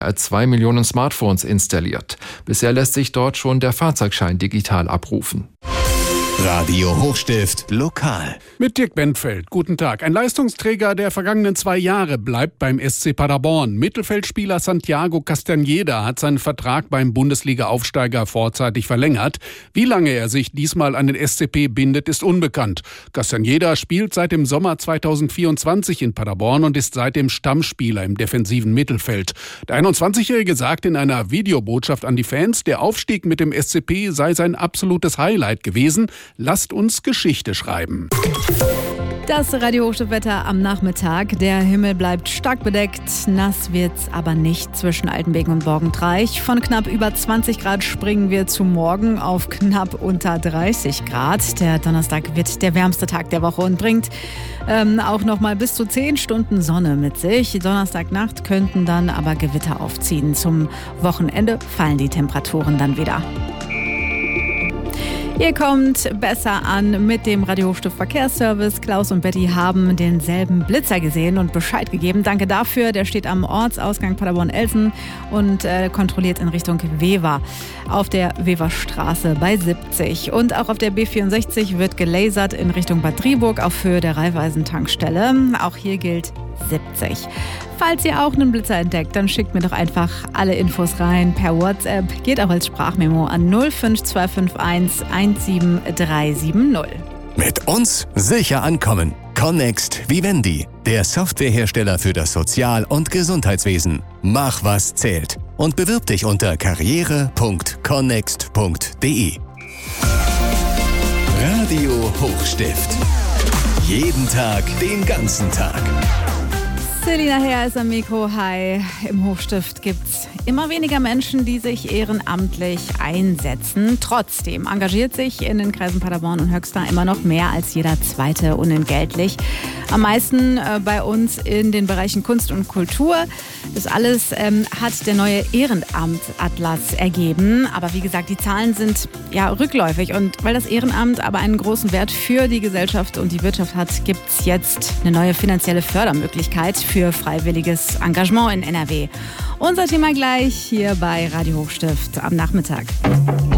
2 Millionen Smartphones installiert. Bisher lässt sich dort schon der Fahrzeugschein digital abrufen. Radio Hochstift lokal. Mit Dirk Bentfeld. Guten Tag. Ein Leistungsträger der vergangenen 2 Jahre bleibt beim SC Paderborn. Mittelfeldspieler Santiago Castañeda hat seinen Vertrag beim Bundesliga-Aufsteiger vorzeitig verlängert. Wie lange er sich diesmal an den SCP bindet, ist unbekannt. Castañeda spielt seit dem Sommer 2024 in Paderborn und ist seitdem Stammspieler im defensiven Mittelfeld. Der 21-Jährige sagt in einer Videobotschaft an die Fans, der Aufstieg mit dem SCP sei sein absolutes Highlight gewesen. Lasst uns Geschichte schreiben. Das Radio Hochstift-Wetter am Nachmittag. Der Himmel bleibt stark bedeckt. Nass wird's aber nicht zwischen Altenbeken und Borgentreich. Von knapp über 20 Grad springen wir zu morgen auf knapp unter 30 Grad. Der Donnerstag wird der wärmste Tag der Woche und bringt auch noch mal bis zu 10 Stunden Sonne mit sich. Donnerstagnacht könnten dann aber Gewitter aufziehen. Zum Wochenende fallen die Temperaturen dann wieder. Ihr kommt besser an mit dem Radio Hochstift Verkehrsservice. Klaus und Betty haben denselben Blitzer gesehen und Bescheid gegeben. Danke dafür. Der steht am Ortsausgang Paderborn-Elsen und kontrolliert in Richtung Wever auf der Weverstraße bei 70. Und auch auf der B64 wird gelasert in Richtung Bad Driburg auf Höhe der Raiffeisen-Tankstelle. Auch hier gilt 70. Falls ihr auch einen Blitzer entdeckt, dann schickt mir doch einfach alle Infos rein per WhatsApp. Geht auch als Sprachmemo an 05251 17370. Mit uns sicher ankommen. Connext Vivendi, der Softwarehersteller für das Sozial- und Gesundheitswesen. Mach, was zählt. Und bewirb dich unter karriere.connext.de. Radio Hochstift. Jeden Tag, den ganzen Tag. Selina Herr ist am Mikro. Hi. Im Hochstift gibt's immer weniger Menschen, die sich ehrenamtlich einsetzen. Trotzdem engagiert sich in den Kreisen Paderborn und Höxter immer noch mehr als jeder Zweite unentgeltlich. Am meisten bei uns in den Bereichen Kunst und Kultur. Das alles hat der neue Ehrenamt-Atlas ergeben. Aber wie gesagt, die Zahlen sind ja rückläufig. Und weil das Ehrenamt aber einen großen Wert für die Gesellschaft und die Wirtschaft hat, gibt's jetzt eine neue finanzielle Fördermöglichkeit für freiwilliges Engagement in NRW. Unser Thema gleich hier bei Radio Hochstift am Nachmittag.